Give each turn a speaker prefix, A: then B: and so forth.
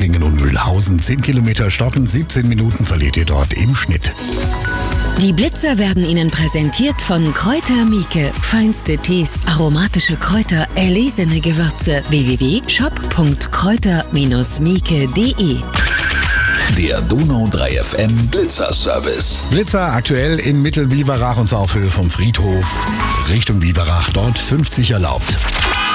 A: Reutlingen und Mühlhausen. 10 Kilometer stocken, 17 Minuten verliert ihr dort im Schnitt.
B: Die Blitzer werden Ihnen präsentiert von Kräuter Mieke. Feinste Tees, aromatische Kräuter, erlesene Gewürze. www.shop.kräuter-mieke.de.
C: Der Donau 3 FM Blitzer-Service.
A: Blitzer aktuell in Mittelbiberach und zwar auf Höhe vom Friedhof Richtung Biberach. Dort 50 erlaubt.